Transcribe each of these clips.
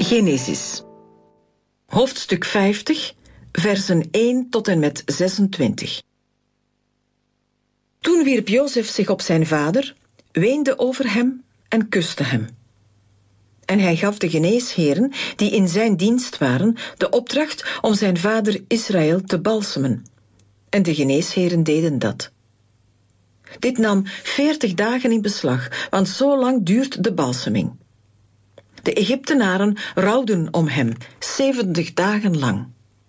Genesis. Hoofdstuk 50, versen 1 tot en met 26. Toen wierp Jozef zich op zijn vader, weende over hem en kuste hem. En hij gaf de geneesheren, die in zijn dienst waren, de opdracht om zijn vader Israël te balsemen. En de geneesheren deden dat. Dit nam 40 dagen in beslag, want zo lang duurt de balseming. De Egyptenaren rouwden om hem 70 dagen lang.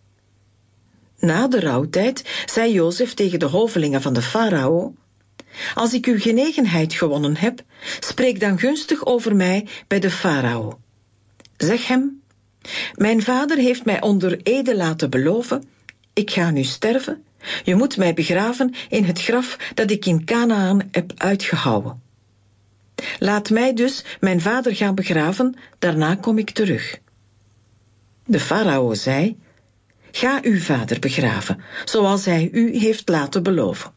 Na de rouwtijd zei Jozef tegen de hovelingen van de farao: als ik uw genegenheid gewonnen heb, spreek dan gunstig over mij bij de farao. Zeg hem: mijn vader heeft mij onder ede laten beloven, ik ga nu sterven, je moet mij begraven in het graf dat ik in Kanaan heb uitgehouwen. Laat mij dus mijn vader gaan begraven, daarna kom ik terug. De farao zei: ga uw vader begraven, zoals hij u heeft laten beloven.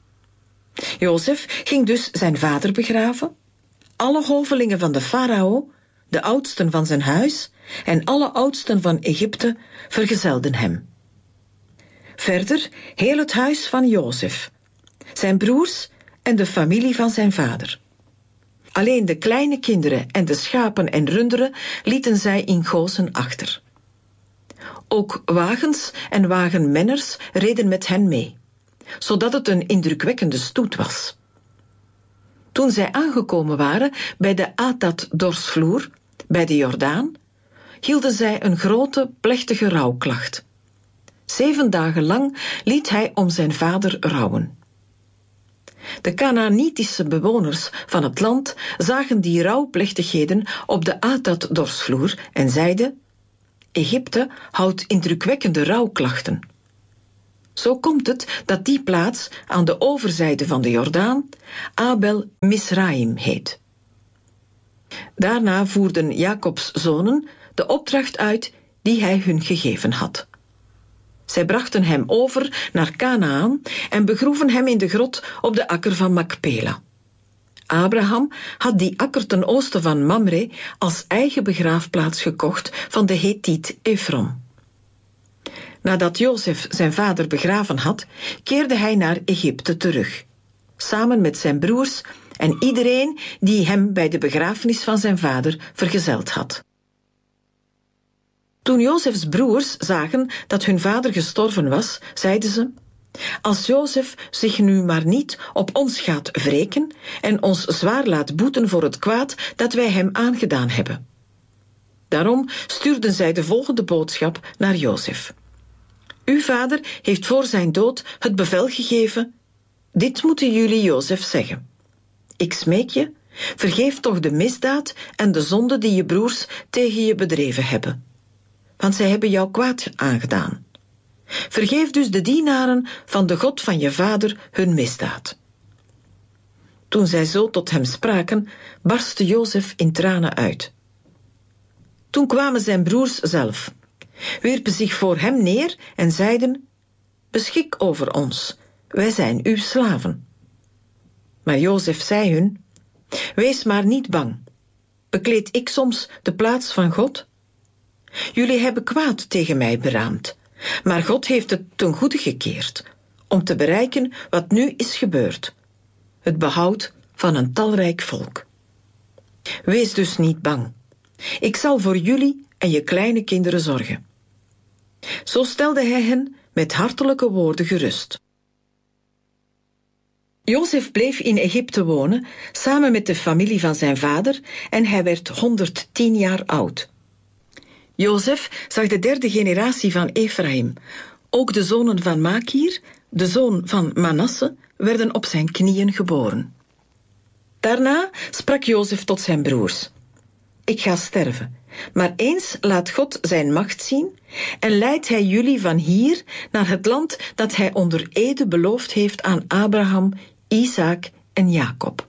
Jozef ging dus zijn vader begraven. Alle hovelingen van de farao, de oudsten van zijn huis en alle oudsten van Egypte vergezelden hem. Verder heel het huis van Jozef, zijn broers en de familie van zijn vader. Alleen de kleine kinderen en de schapen en runderen lieten zij in Gozen achter. Ook wagens en wagenmenners reden met hen mee, zodat het een indrukwekkende stoet was. Toen zij aangekomen waren bij de Atad-dorsvloer, bij de Jordaan, hielden zij een grote, plechtige rouwklacht. 7 dagen lang liet hij om zijn vader rouwen. De Kanaanitische bewoners van het land zagen die rouwplechtigheden op de Atad-dorsvloer en zeiden: Egypte houdt indrukwekkende rouwklachten. Zo komt het dat die plaats aan de overzijde van de Jordaan Abel Misraim heet. Daarna voerden Jacobs zonen de opdracht uit die hij hun gegeven had. Zij brachten hem over naar Kanaan en begroeven hem in de grot op de akker van Makpela. Abraham had die akker ten oosten van Mamre als eigen begraafplaats gekocht van de Hethiet Efron. Nadat Jozef zijn vader begraven had, keerde hij naar Egypte terug, samen met zijn broers en iedereen die hem bij de begrafenis van zijn vader vergezeld had. Toen Jozefs broers zagen dat hun vader gestorven was, zeiden ze: als Jozef zich nu maar niet op ons gaat wreken en ons zwaar laat boeten voor het kwaad dat wij hem aangedaan hebben. Daarom stuurden zij de volgende boodschap naar Jozef: uw vader heeft voor zijn dood het bevel gegeven: dit moeten jullie Jozef zeggen. Ik smeek je, vergeef toch de misdaad en de zonde die je broers tegen je bedreven hebben. Want zij hebben jou kwaad aangedaan. Vergeef dus de dienaren van de God van je vader hun misdaad. Toen zij zo tot hem spraken, barstte Jozef in tranen uit. Toen kwamen zijn broers zelf, wierpen zich voor hem neer en zeiden: beschik over ons, wij zijn uw slaven. Maar Jozef zei hun: wees maar niet bang. Bekleed ik soms de plaats van God? Jullie hebben kwaad tegen mij beraamd, maar God heeft het ten goede gekeerd, om te bereiken wat nu is gebeurd: het behoud van een talrijk volk. Wees dus niet bang. Ik zal voor jullie en je kleine kinderen zorgen. Zo stelde hij hen met hartelijke woorden gerust. Jozef bleef in Egypte wonen, samen met de familie van zijn vader, en hij werd 110 jaar oud. Jozef zag de 3e generatie van Efraïm. Ook de zonen van Makir, de zoon van Manasse, werden op zijn knieën geboren. Daarna sprak Jozef tot zijn broers: ik ga sterven, maar eens laat God zijn macht zien en leidt hij jullie van hier naar het land dat hij onder ede beloofd heeft aan Abraham, Isaak en Jacob.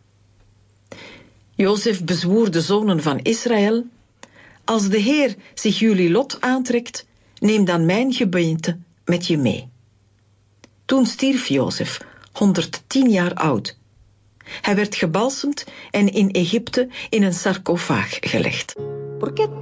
Jozef bezwoer de zonen van Israël: als de Heer zich jullie lot aantrekt, neem dan mijn gebeente met je mee. Toen stierf Jozef, 110 jaar oud. Hij werd gebalsemd en in Egypte in een sarcofaag gelegd.